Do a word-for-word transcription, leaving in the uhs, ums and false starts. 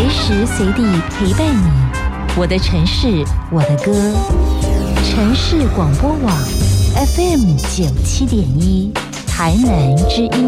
时随地陪伴你。我的城市，我的歌。城市广播网 F M 九七点一，台南之音。